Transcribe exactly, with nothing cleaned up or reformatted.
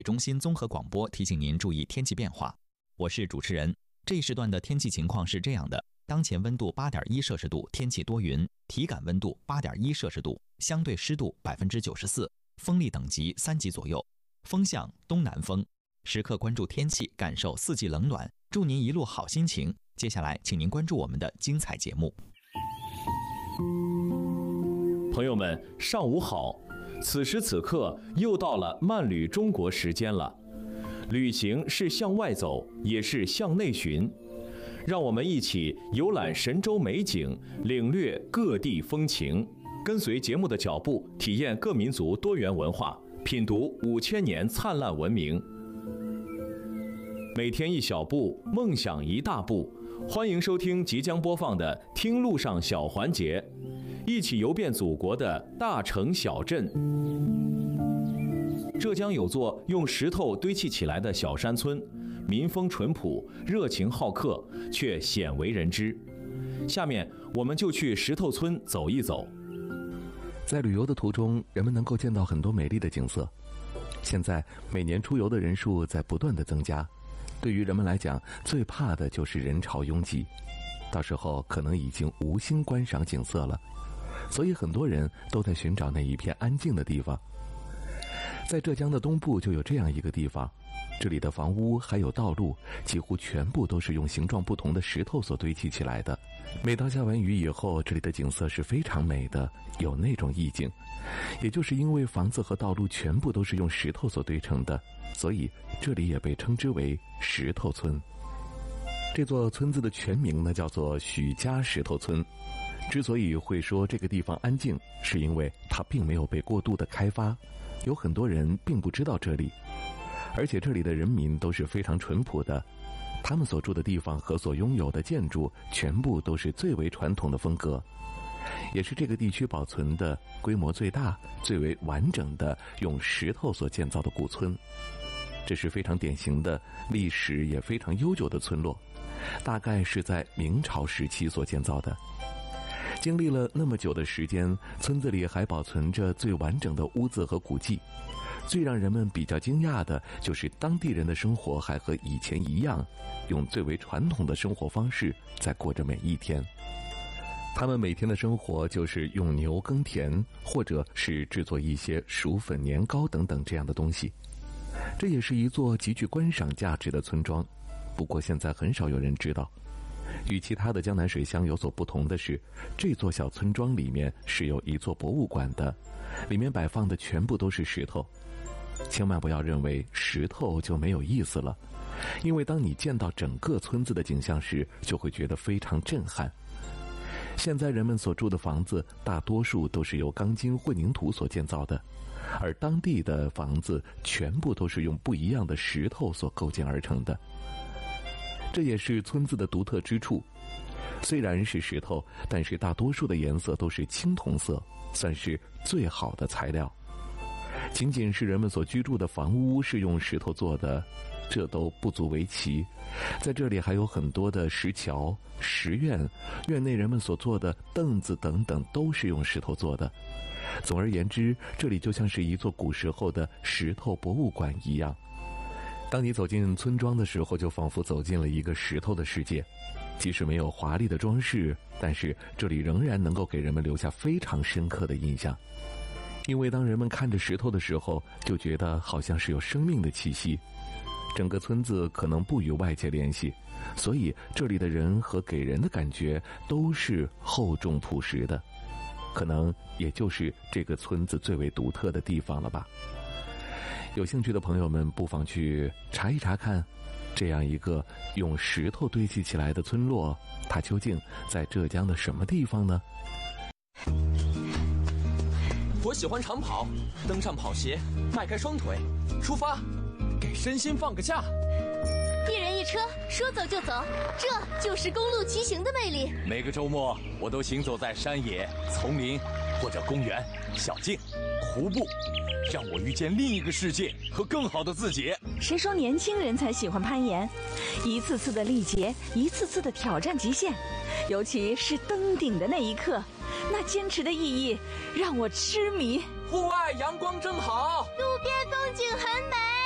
中心综合广播提醒您注意天气变化。我是主持人。这一时段的天气情况是这样的：当前温度八点一摄氏度，天气多云，体感温度八点一摄氏度，相对湿度百分之九十四，风力等级三级左右，风向东南风。时刻关注天气，感受四季冷暖，祝您一路好心情。接下来，请您关注我们的精彩节目。 朋友们，上午好！此时此刻又到了慢旅中国时间了。旅行是向外走，也是向内寻。让我们一起游览神州美景，领略各地风情，跟随节目的脚步，体验各民族多元文化，品读五千年灿烂文明。每天一小步，梦想一大步。欢迎收听即将播放的《听路上小环节》，一起游遍祖国的大城小镇。浙江有座用石头堆砌起来的小山村，民风淳朴，热情好客，却鲜为人知。下面我们就去石头村走一走。 在旅游的途中，人们能够见到很多美丽的景色。现在每年出游的人数在不断的增加，对于人们来讲，最怕的就是人潮拥挤，到时候可能已经无心观赏景色了。所以很多人都在寻找那一片安静的地方。在浙江的东部就有这样一个地方，这里的房屋还有道路几乎全部都是用形状不同的石头所堆砌起来的。每当下完雨以后，这里的景色是非常美的，有那种意境。也就是因为房子和道路全部都是用石头所堆成的，所以这里也被称之为石头村。这座村子的全名呢叫做许家石头村。之所以会说这个地方安静，是因为它并没有被过度的开发，有很多人并不知道这里，而且这里的人民都是非常淳朴的，他们所住的地方和所拥有的建筑全部都是最为传统的风格，也是这个地区保存的规模最大、最为完整的用石头所建造的古村。这是非常典型的历史也非常悠久的村落，大概是在明朝时期所建造的。经历了那么久的时间，村子里还保存着最完整的屋子和古迹。最让人们比较惊讶的就是当地人的生活还和以前一样，用最为传统的生活方式在过着每一天。他们每天的生活就是用牛耕田，或者是制作一些薯粉、年糕等等这样的东西。这也是一座极具观赏价值的村庄，不过现在很少有人知道。与其他的江南水乡有所不同的是，这座小村庄里面是有一座博物馆的，里面摆放的全部都是石头。千万不要认为石头就没有意思了，因为当你见到整个村子的景象时，就会觉得非常震撼。现在人们所住的房子大多数都是由钢筋混凝土所建造的，而当地的房子全部都是用不一样的石头所构建而成的。这也是村子的独特之处，虽然是石头，但是大多数的颜色都是青铜色，算是最好的材料。仅仅是人们所居住的房屋是用石头做的，这都不足为奇。在这里还有很多的石桥、石院，院内人们所坐的凳子等等都是用石头做的。总而言之，这里就像是一座古时候的石头博物馆一样。当你走进村庄的时候，就仿佛走进了一个石头的世界。即使没有华丽的装饰，但是这里仍然能够给人们留下非常深刻的印象。因为当人们看着石头的时候，就觉得好像是有生命的气息。整个村子可能不与外界联系，所以这里的人和给人的感觉都是厚重朴实的，可能也就是这个村子最为独特的地方了吧。有兴趣的朋友们不妨去查一查看，这样一个用石头堆砌起来的村落，它究竟在浙江的什么地方呢？ 我喜欢长跑，登上跑鞋，迈开双腿，出发，给身心放个假。 一人一车，说走就走，这就是公路骑行的魅力。 每个周末，我都行走在山野、丛林或者公园、小径、湖泊，让我遇见另一个世界和更好的自己。 谁说年轻人才喜欢攀岩？一次次的历劫，一次次的挑战极限，尤其是登顶的那一刻，那坚持的意义让我痴迷。 户外阳光正好， 路边风景很美。